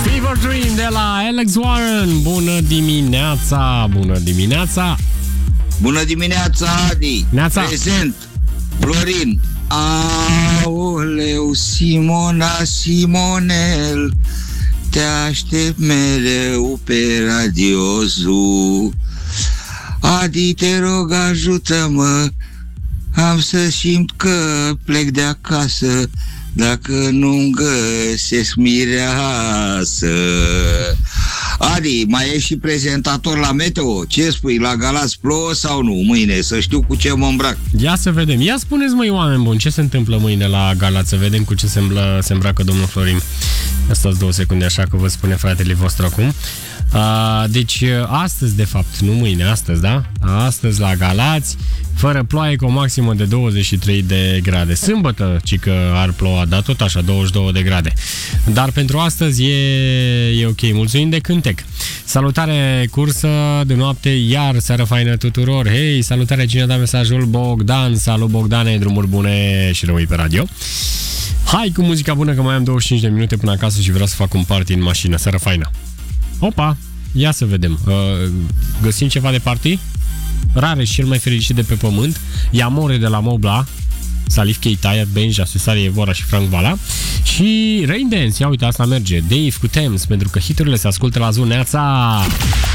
Fever Dream de la Alex Warren. Bună dimineața! Bună dimineața! Bună dimineața, Adi! Neața. Prezent, Florin. Aoleu, Simonel, te aștept mereu pe Radio Zoo. Adi, te rog, ajută-mă, am să simt că plec de acasă dacă nu-mi găsesc mireasă. Adi, mai ești și prezentator la Meteo? Ce spui, la Galați plouă sau nu mâine? Să știu cu ce mă îmbrac. Ia să vedem. Ia spuneți, măi, oameni buni, ce se întâmplă mâine la Galați? Să vedem cu ce se îmbracă domnul Florin. Stați 2 secunde, așa că vă spune fratele vostru acum. Deci astăzi, de fapt, nu mâine, astăzi, da? Astăzi la Galați, fără ploaie, cu o maximă de 23 de grade. Sâmbătă, ci că ar ploua, dar tot așa, 22 de grade. Dar pentru astăzi e ok. Mulțumim de cântec. Salutare, cursă de noapte, iar seară faină tuturor. Hei, salutare, cine a dat mesajul? Bogdan. Salut, Bogdane, drumuri bune și rămâi pe radio. Hai cu muzica bună, că mai am 25 de minute până acasă și vreau să fac un party în mașină. Seară faină. Opa, ia să vedem. Găsim ceva de party? Rareș, cel mai fericit de pe pământ. Iamore de la Mobla, Salif Keita, Iad Benja, Cesarie Evora și Frank Vala. Și Rain Dance, ia uite, asta merge. Dave cu Thames, pentru că hiturile se ascultă la Zuneața.